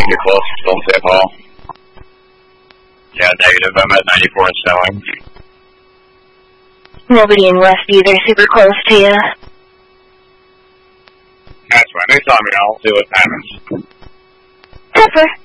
think you're close. Don't say Paul. Yeah, negative. I'm at 94 and snowing. Nobody in Westview. They're super close to you. That's fine. They saw me. I'll see what happens. Pepper.